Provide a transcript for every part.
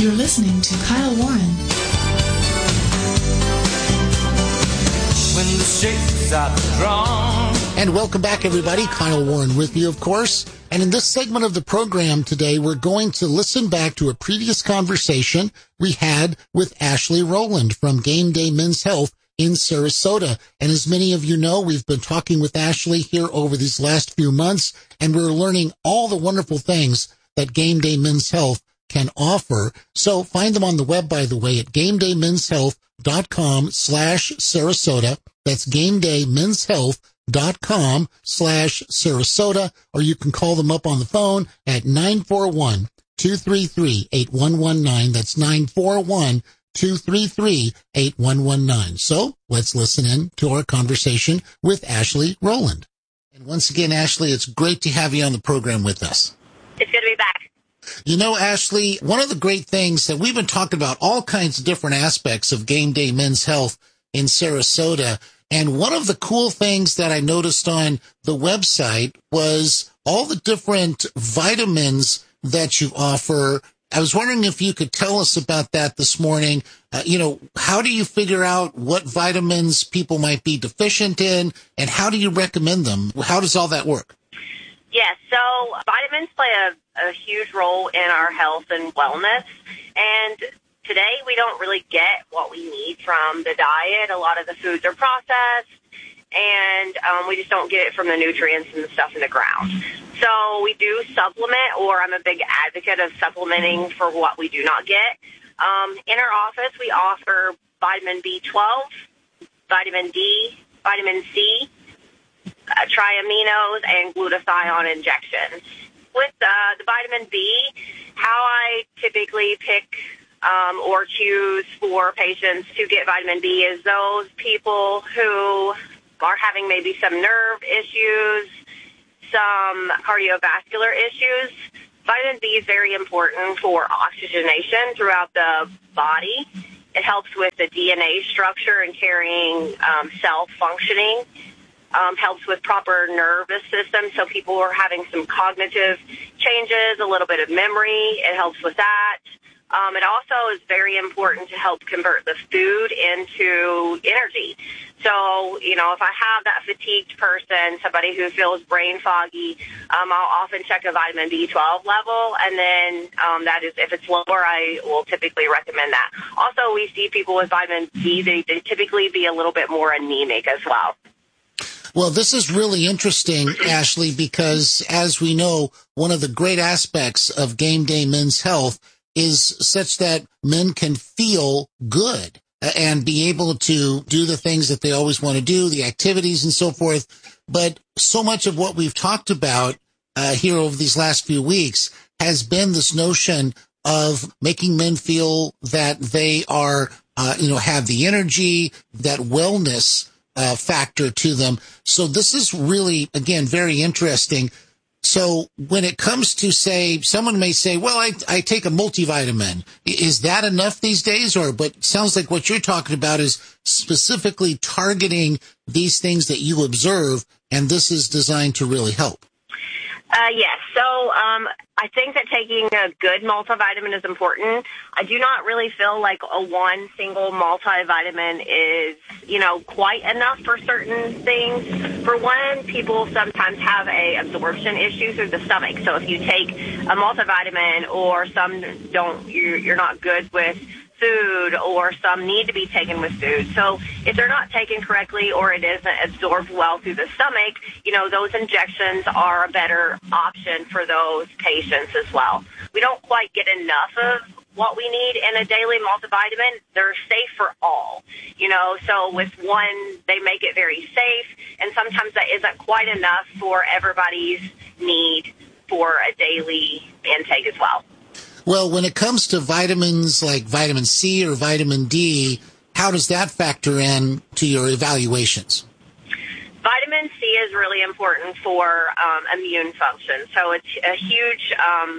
You're listening to Kyle Warren. When the shakes are strong. And welcome back, everybody. Kyle Warren with you, of course. And in this segment of the program today, we're going to listen back to a previous conversation we had with Ashley Rowland from Game Day Men's Health in Sarasota. And as many of you know, we've been talking with Ashley here over these last few months, and we're learning all the wonderful things that Game Day Men's Health can offer. So find them on the web, by the way, at GameDayMen'sHealth.com/Sarasota. That's GameDayMen'sHealth.com/Sarasota, or you can call them up on the phone at 941-233-8119. That's 941-233-8119. So let's listen in to our conversation with Ashley Rowland. And once again, Ashley, it's great to have you on the program with us. It's good to be back. You know, Ashley, one of the great things that we've been talking about, all kinds of different aspects of Game Day Men's Health in Sarasota. And one of the cool things that I noticed on the website was all the different vitamins that you offer. I was wondering if you could tell us about that this morning. How do you figure out what vitamins people might be deficient in, and how do you recommend them? How does all that work? Yes, so vitamins play a huge role in our health and wellness, and today we don't really get what we need from the diet. A lot of the foods are processed, and we just don't get it from the nutrients and the stuff in the ground. So we do supplement, or I'm a big advocate of supplementing for what we do not get. In our office, we offer vitamin B12, vitamin D, vitamin C, triaminos, and glutathione injections. With the vitamin B, how I typically pick or choose for patients to get vitamin B is those people who are having maybe some nerve issues, some cardiovascular issues. Vitamin B is very important for oxygenation throughout the body. It helps with the DNA structure and carrying cell functioning. Helps with proper nervous system, so people are having some cognitive changes, a little bit of memory. It helps with that. It also is very important to help convert the food into energy. So, if I have that fatigued person, somebody who feels brain foggy, I'll often check a vitamin B12 level, and then that is, if it's lower, I will typically recommend that. Also, we see people with vitamin D, they typically be a little bit more anemic as well. Well, this is really interesting, Ashley, because as we know, one of the great aspects of Game Day Men's Health is such that men can feel good and be able to do the things that they always want to do, the activities and so forth. But so much of what we've talked about here over these last few weeks has been this notion of making men feel that they are, have the energy, that wellness factor to them. So this is really, again, very interesting. So when it comes to, say, someone may say, well, I take a multivitamin. Is that enough these days? But it sounds like what you're talking about is specifically targeting these things that you observe, and this is designed to really help. Yes. So I think that taking a good multivitamin is important. I do not really feel like one single multivitamin is, quite enough for certain things. For one, people sometimes have a absorption issue through the stomach. So if you take a multivitamin, or some don't, you're not good with food, or some need to be taken with food. So if they're not taken correctly, or it isn't absorbed well through the stomach, those injections are a better option for those patients as well. We don't quite get enough of what we need in a daily multivitamin. They're safe for all, so with one, they make it very safe, and sometimes that isn't quite enough for everybody's need for a daily intake as well. Well, when it comes to vitamins like vitamin C or vitamin D, how does that factor in to your evaluations? Vitamin C is really important for immune function. So it's a huge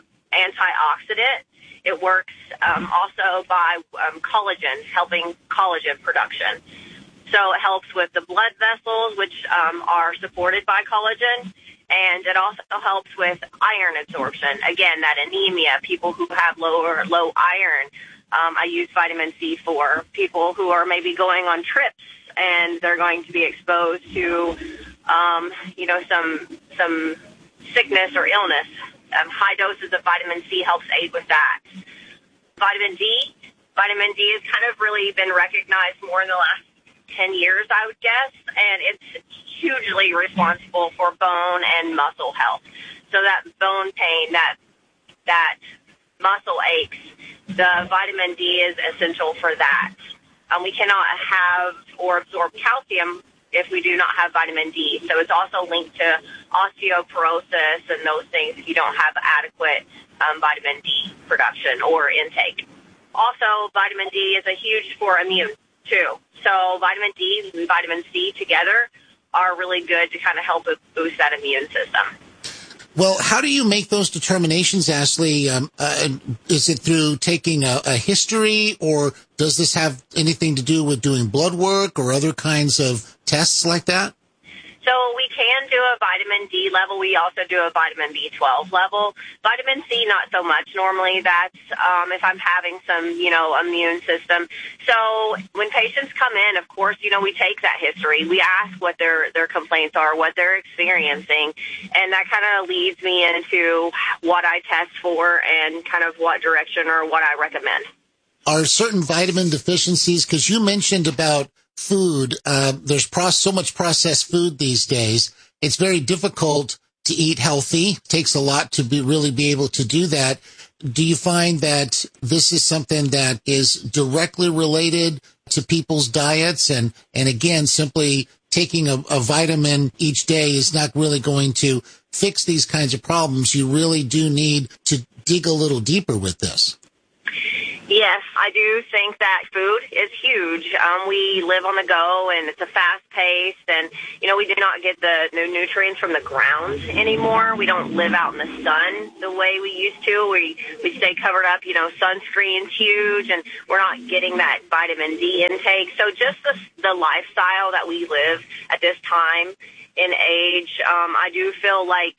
antioxidant. It works also by collagen, helping collagen production. So it helps with the blood vessels, which are supported by collagen. And it also helps with iron absorption. Again, that anemia, people who have low iron, I use vitamin C for. People who are maybe going on trips and they're going to be exposed to, some sickness or illness. High doses of vitamin C helps aid with that. Vitamin D has kind of really been recognized more in the last 10 years, I would guess, and it's hugely responsible for bone and muscle health. So that bone pain, that muscle aches, the vitamin D is essential for that. We cannot have or absorb calcium if we do not have vitamin D. So it's also linked to osteoporosis and those things if you don't have adequate vitamin D production or intake. Also, vitamin D is a huge for immune, too. So vitamin D and vitamin C together are really good to kind of help boost that immune system. Well, how do you make those determinations, Ashley? Is it through taking a history, or does this have anything to do with doing blood work or other kinds of tests like that? So we can do a vitamin D level. We also do a vitamin B12 level. Vitamin C, not so much. Normally that's if I'm having some, immune system. So when patients come in, of course, we take that history. We ask what their complaints are, what they're experiencing, and that kind of leads me into what I test for and kind of what direction or what I recommend. Are certain vitamin deficiencies, because you mentioned about food, there's so much processed food these days. It's very difficult to eat healthy. It takes a lot to really be able to do that. Do you find that this is something that is directly related to people's diets? And again, simply taking a vitamin each day is not really going to fix these kinds of problems. You really do need to dig a little deeper with this. Yes, I do think that food is huge. We live on the go, and it's a fast pace, and, we do not get the nutrients from the ground anymore. We don't live out in the sun the way we used to. We stay covered up, sunscreen's huge, and we're not getting that vitamin D intake. So just the lifestyle that we live at this time in age, I do feel like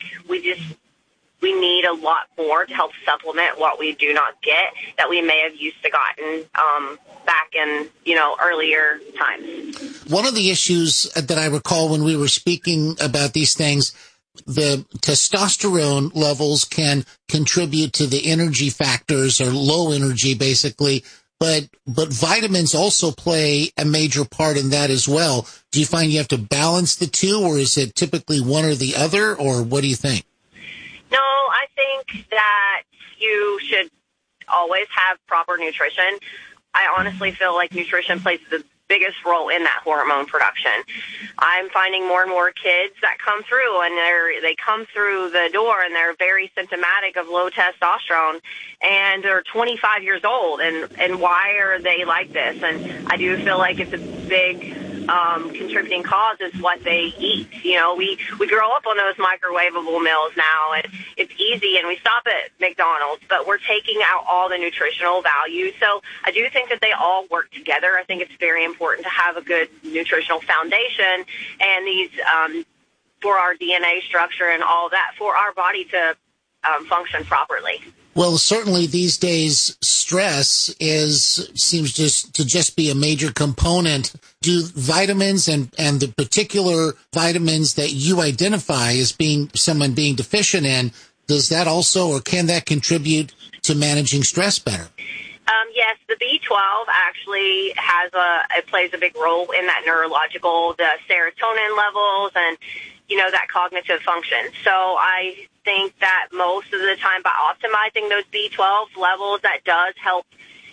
we need a lot more to help supplement what we do not get that we may have used to gotten back in, earlier times. One of the issues that I recall when we were speaking about these things, the testosterone levels can contribute to the energy factors, or low energy basically, but vitamins also play a major part in that as well. Do you find you have to balance the two, or is it typically one or the other, or what do you think? No, I think that you should always have proper nutrition. I honestly feel like nutrition plays the biggest role in that hormone production. I'm finding more and more kids that come through, and they come through the door and they're very symptomatic of low testosterone, and they're 25 years old, and why are they like this? And I do feel like it's a big contributing cause is what they eat. We grow up on those microwavable meals now, and it's easy, and we stop at McDonald's, but we're taking out all the nutritional value. So I do think that they all work together. I think it's very important to have a good nutritional foundation, and these for our DNA structure and all that, for our body to function properly. Well, certainly these days, stress seems to just be a major component. Do vitamins and the particular vitamins that you identify as being someone being deficient in, does that also, or can that contribute to managing stress better? Yes, the B12 actually it plays a big role in that neurological, the serotonin levels, and that cognitive function. So I think that most of the time, by optimizing those B12 levels, that does help,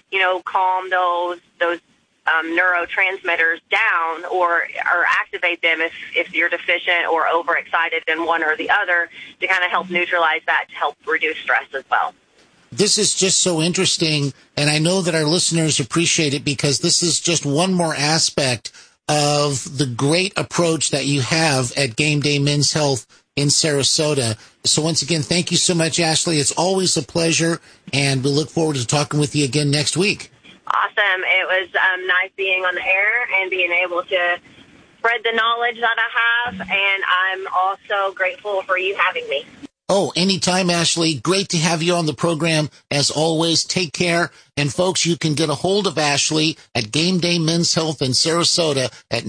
calm those neurotransmitters down or activate them if you're deficient or overexcited in one or the other, to kind of help neutralize that, to help reduce stress as well. This is just so interesting, and I know that our listeners appreciate it, because this is just one more aspect of the great approach that you have at Game Day Men's Health in Sarasota. So once again, thank you so much, Ashley. It's always a pleasure, and we look forward to talking with you again next week. Awesome. It was nice being on the air and being able to spread the knowledge that I have, and I'm also grateful for you having me. Oh, anytime, Ashley. Great to have you on the program. As always, take care. And folks, you can get a hold of Ashley at Game Day Men's Health in Sarasota at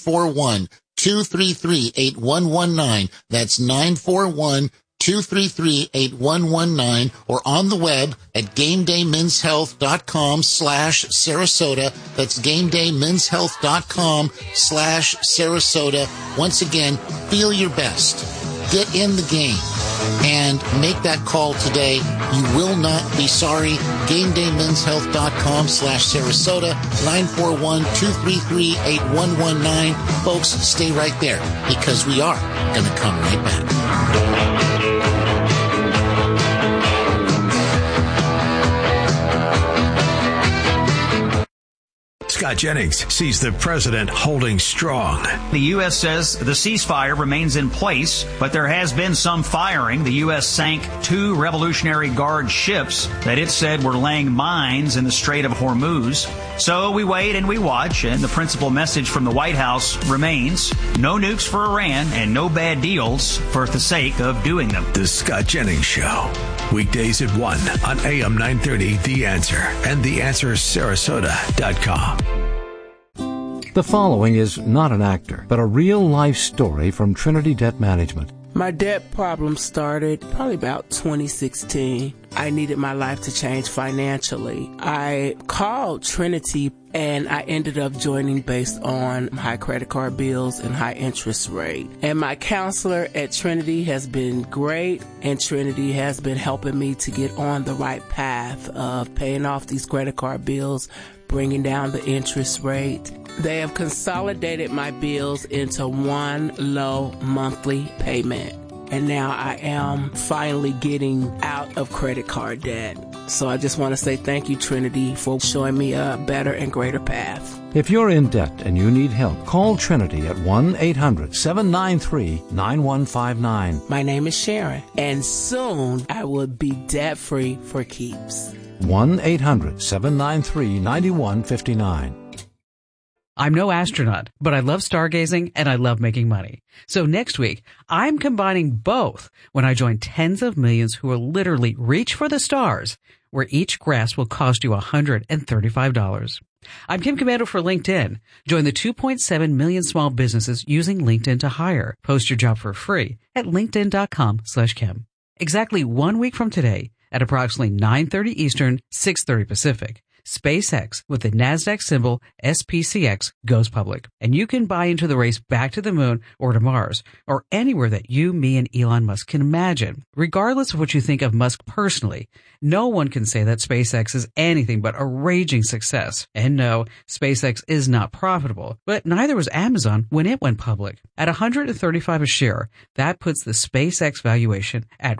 941-233-8119. That's 941-233-8119, or on the web at GameDayMen'sHealth.com/Sarasota. That's GameDayMen'sHealth.com/Sarasota. Once again, feel your best. Get in the game and make that call today. You will not be sorry. GameDayMen'sHealth.com/Sarasota, 941-233-8119. Folks, stay right there, because we are going to come right back. Scott Jennings sees the president holding strong. The U.S. says the ceasefire remains in place, but there has been some firing. The U.S. sank 2 Revolutionary Guard ships that it said were laying mines in the Strait of Hormuz. So we wait and we watch, and the principal message from the White House remains: no nukes for Iran and no bad deals for the sake of doing them. The Scott Jennings Show. Weekdays at 1 on AM 930, The Answer, and TheAnswerSarasota.com. The following is not an actor, but a real-life story from Trinity Debt Management. My debt problem started probably about 2016. I needed my life to change financially. I called Trinity and I ended up joining based on high credit card bills and high interest rate. And my counselor at Trinity has been great, and Trinity has been helping me to get on the right path of paying off these credit card bills, bringing down the interest rate. They have consolidated my bills into one low monthly payment. And now I am finally getting out of credit card debt. So I just want to say thank you, Trinity, for showing me a better and greater path. If you're in debt and you need help, call Trinity at 1-800-793-9159. My name is Sharon, and soon I will be debt-free for keeps. 1-800-793-9159. I'm no astronaut, but I love stargazing and I love making money. So next week, I'm combining both when I join tens of millions who will literally reach for the stars, where each grasp will cost you $135. I'm Kim Komando for LinkedIn. Join the 2.7 million small businesses using LinkedIn to hire. Post your job for free at linkedin.com/Kim. Exactly 1 week from today, at approximately 9:30 Eastern, 6:30 Pacific, SpaceX, with the NASDAQ symbol SPCX, goes public. And you can buy into the race back to the moon or to Mars, or anywhere that you, me, and Elon Musk can imagine. Regardless of what you think of Musk personally, no one can say that SpaceX is anything but a raging success. And no, SpaceX is not profitable, but neither was Amazon when it went public. At $135 a share, that puts the SpaceX valuation at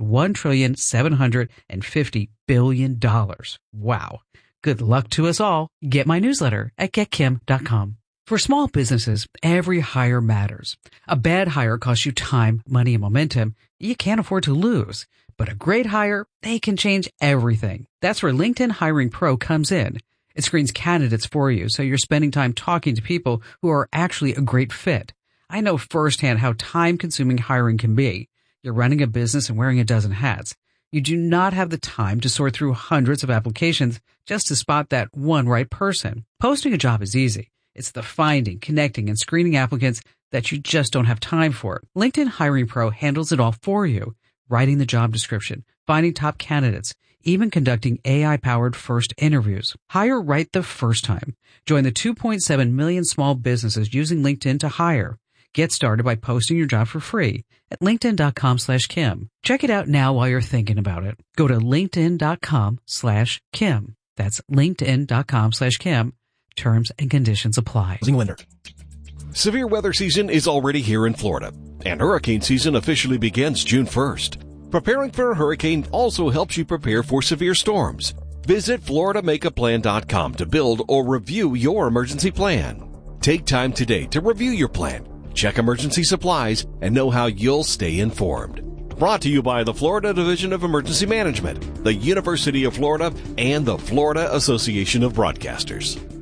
$1,750 billion. Wow. Good luck to us all. Get my newsletter at getkim.com. For small businesses, every hire matters. A bad hire costs you time, money, and momentum you can't afford to lose. But a great hire, they can change everything. That's where LinkedIn Hiring Pro comes in. It screens candidates for you, so you're spending time talking to people who are actually a great fit. I know firsthand how time-consuming hiring can be. You're running a business and wearing a dozen hats. You do not have the time to sort through hundreds of applications just to spot that one right person. Posting a job is easy. It's the finding, connecting, and screening applicants that you just don't have time for. LinkedIn Hiring Pro handles it all for you. Writing the job description, finding top candidates, even conducting AI-powered first interviews. Hire right the first time. Join the 2.7 million small businesses using LinkedIn to hire. Get started by posting your job for free at linkedin.com/Kim. Check it out now while you're thinking about it. Go to linkedin.com/Kim. That's linkedin.com/Kim. Terms and conditions apply. Severe weather season is already here in Florida, and hurricane season officially begins June 1st. Preparing for a hurricane also helps you prepare for severe storms. Visit FloridaMakeAPlan.com to build or review your emergency plan. Take time today to review your plan, check emergency supplies, and know how you'll stay informed. Brought to you by the Florida Division of Emergency Management, the University of Florida, and the Florida Association of Broadcasters.